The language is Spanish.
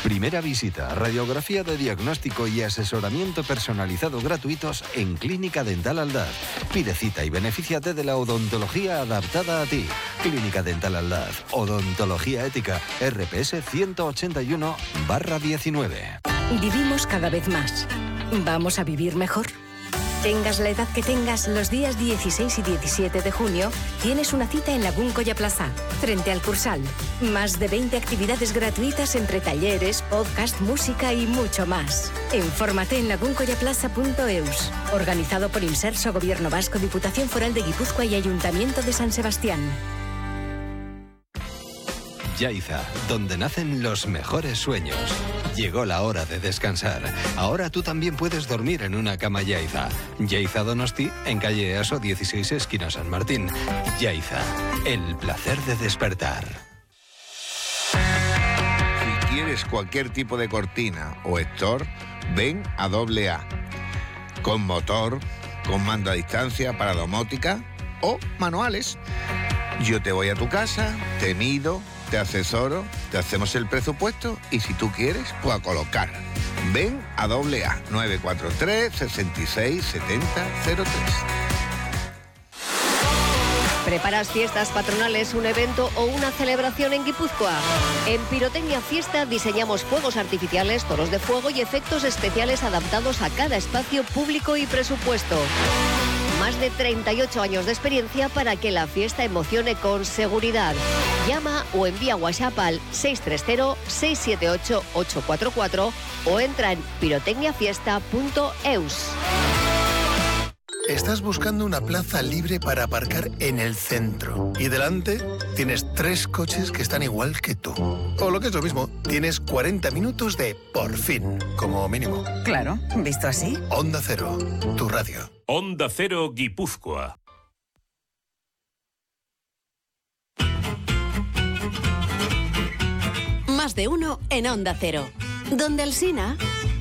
Primera visita, radiografía de diagnóstico y asesoramiento personalizado gratuitos en Clínica Dental Aldaz. Pide cita y benefíciate de la odontología adaptada a ti. Clínica Dental Aldaz, odontología ética, RPS 181/19. Vivimos cada vez más. ¿Vamos a vivir mejor? Tengas la edad que tengas, los días 16 y 17 de junio tienes una cita en Lagún Colla Plaza, frente al Cursal. Más de 20 actividades gratuitas entre talleres, podcast, música y mucho más. Infórmate en laguncollaplaza.eus. Organizado por Inserso, Gobierno Vasco, Diputación Foral de Guipúzcoa y Ayuntamiento de San Sebastián. Yaiza, donde nacen los mejores sueños. Llegó la hora de descansar. Ahora tú también puedes dormir en una cama Yaiza. Yaiza Donosti, en calle Easo 16, esquina San Martín. Yaiza, el placer de despertar. Si quieres cualquier tipo de cortina o store, ven a AA. Con motor, con mando a distancia para domótica o manuales. Yo te voy a tu casa, te mido, te asesoro, te hacemos el presupuesto y si tú quieres, pues a colocar. Ven a AA 943 66 70 03. ¿Preparas fiestas patronales, un evento o una celebración en Guipúzcoa? En Pirotecnia Fiesta diseñamos fuegos artificiales, toros de fuego y efectos especiales adaptados a cada espacio público y presupuesto. Más de 38 años de experiencia para que la fiesta emocione con seguridad. Llama o envía WhatsApp al 630-678-844 o entra en pirotecniafiesta.eus. Estás buscando una plaza libre para aparcar en el centro y delante tienes 3 coches que están igual que tú. O lo que es lo mismo, tienes 40 minutos de por fin, como mínimo. Claro, visto así. Onda Cero, tu radio. Onda Cero Guipúzcoa. Más de uno en Onda Cero. Donde Alsina.